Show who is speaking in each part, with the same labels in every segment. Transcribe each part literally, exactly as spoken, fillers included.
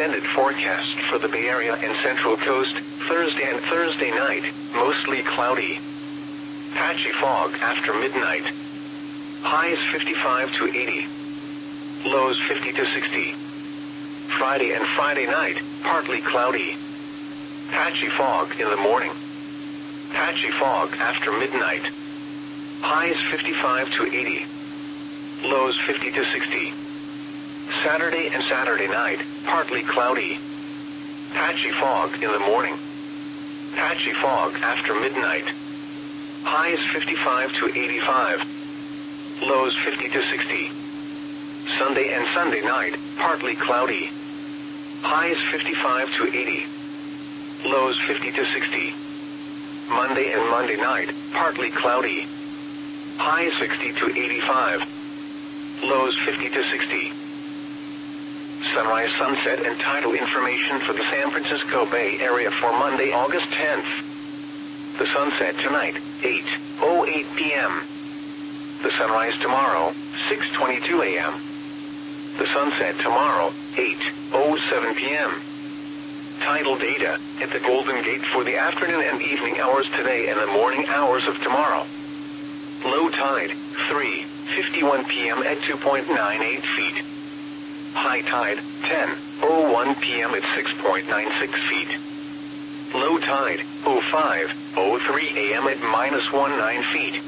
Speaker 1: extended forecast for the Bay Area and Central Coast. Thursday and Thursday night, mostly cloudy. Patchy fog after midnight. Highs fifty-five to eighty. Lows fifty to sixty. Friday and Friday night, partly cloudy. Patchy fog in the morning. Patchy fog after midnight. Highs fifty-five to eighty. Lows fifty to sixty. Saturday and Saturday night, partly cloudy. Patchy fog in the morning. Patchy fog after midnight. Highs fifty-five to eighty-five. Lows fifty to sixty. Sunday and Sunday night, partly cloudy. Highs fifty-five to eighty. Lows fifty to sixty. Monday and Monday night, partly cloudy. Highs sixty to eighty-five. Lows fifty to sixty. Sunrise, sunset, and tidal information for the San Francisco Bay Area for Monday, August tenth. The sunset tonight, eight oh eight p m The sunrise tomorrow, six twenty-two a m The sunset tomorrow, eight oh seven p m Tidal data at the Golden Gate for the afternoon and evening hours today and the morning hours of tomorrow. Low tide, three fifty-one p m at two point nine eight feet. High tide, ten oh one p m at six point nine six feet. Low tide, oh five oh three a m at minus nineteen feet.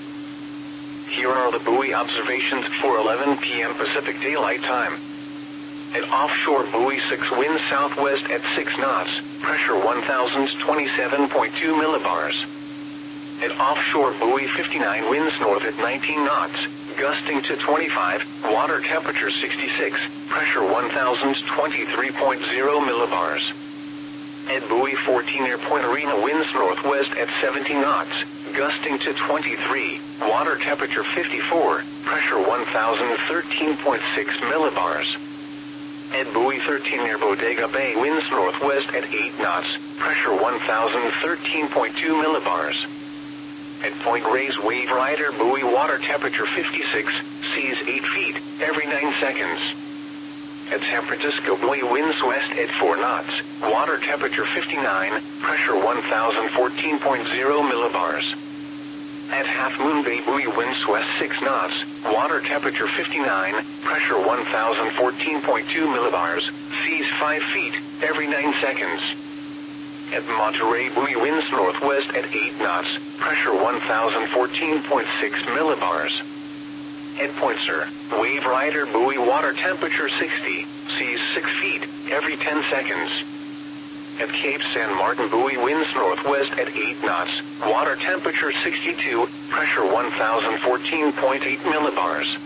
Speaker 1: Here are the buoy observations for eleven p m Pacific Daylight Time. At offshore buoy six, wind southwest at six knots, pressure one thousand twenty-seven point two millibars. At offshore buoy fifty-nine, winds north at nineteen knots, gusting to twenty-five, water temperature sixty-six, pressure one thousand twenty-three point zero millibars. At buoy fourteen, near Point Arena, winds northwest at seventeen knots, gusting to twenty-three, water temperature fifty-four, pressure one thousand thirteen point six millibars. At buoy thirteen, near Bodega Bay, winds northwest at eight knots, pressure one thousand thirteen point two millibars. At Point Reyes, Wave Rider buoy, water temperature fifty-six, seas eight feet, every nine seconds. At San Francisco buoy, winds west at four knots, water temperature fifty-nine, pressure one thousand fourteen point zero millibars. At Half Moon Bay buoy, winds west six knots, water temperature fifty-nine, pressure one thousand fourteen point two millibars, seas five feet, every nine seconds. At Monterey buoy, winds northwest at eight knots, pressure one thousand fourteen point six millibars. At Point Sur, Wave Rider buoy, water temperature sixty, seas six feet, every ten seconds. At Cape San Martin buoy, winds northwest at eight knots, water temperature sixty-two, pressure one thousand fourteen point eight millibars.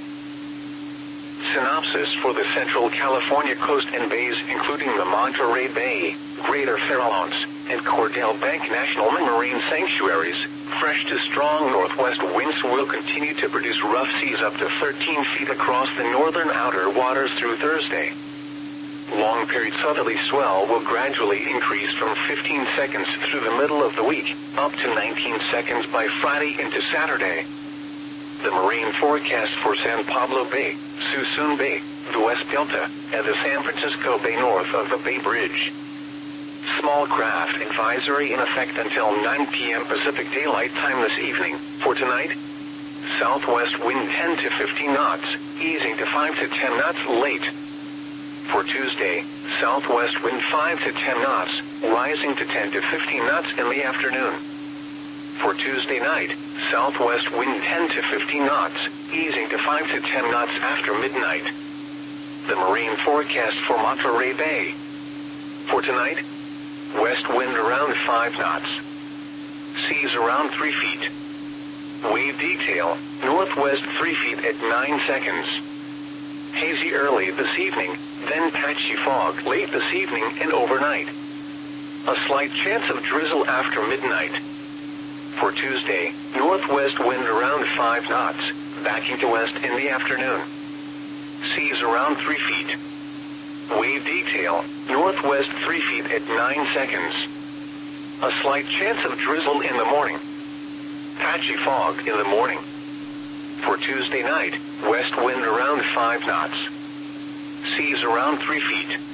Speaker 1: Synopsis for the Central California coast and bays, including the Monterey Bay, Greater Farallones, and Cordell Bank National Marine Sanctuaries. Fresh to strong northwest winds will continue to produce rough seas up to thirteen feet across the northern outer waters through Thursday. Long period southerly swell will gradually increase from fifteen seconds through the middle of the week, up to nineteen seconds by Friday into Saturday. The marine forecast for San Pablo Bay, Suisun Bay, the West Delta, and the San Francisco Bay north of the Bay Bridge. Small craft advisory in effect until nine p m Pacific Daylight Time this evening. For tonight, southwest wind ten to fifteen knots, easing to five to ten knots late. For Tuesday, southwest wind five to ten knots, rising to ten to fifteen knots in the afternoon. For Tuesday night, southwest wind ten to fifteen knots, easing to five to ten knots after midnight. The marine forecast for Monterey Bay. For tonight, west wind around five knots. Seas around three feet. Wave detail, northwest three feet at nine seconds. Hazy early this evening, then patchy fog late this evening and overnight. A slight chance of drizzle after midnight. For Tuesday, northwest wind around five knots, backing to west in the afternoon. Seas around three feet. Wave detail, northwest three feet at nine seconds. A slight chance of drizzle in the morning. Patchy fog in the morning. For Tuesday night, west wind around five knots. Seas around three feet.